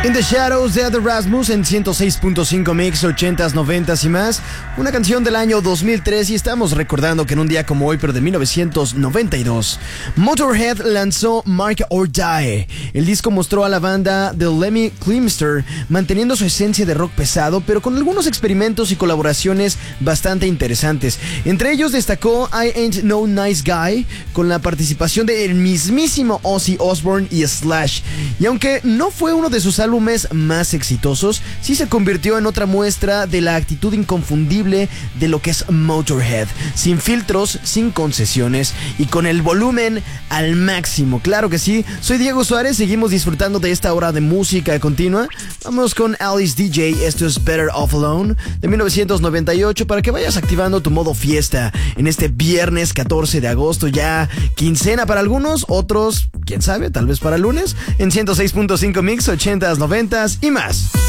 In the Shadows de The Rasmus en 106.5 Mix, 80s, 90s y más. Una canción del año 2003 y estamos recordando que en un día como hoy, pero de 1992, Motorhead lanzó Mark or Die. El disco mostró a la banda de Lemmy Kilmister manteniendo su esencia de rock pesado, pero con algunos experimentos y colaboraciones bastante interesantes. Entre ellos destacó I Ain't No Nice Guy, con la participación del mismísimo Ozzy Osbourne y Slash. Y aunque no fue uno de sus álbumes más exitosos, sí se convirtió en otra muestra de la actitud inconfundible de lo que es Motorhead, sin filtros, sin concesiones y con el volumen al máximo. Claro que sí, soy Diego Suárez, seguimos disfrutando de esta hora de música continua. Vamos con Alice DJ, esto es Better Off Alone de 1998, para que vayas activando tu modo fiesta en este viernes 14 de agosto, ya quincena para algunos, otros, quién sabe, tal vez para lunes, en 106.5 Mix, 80s, 90s y más.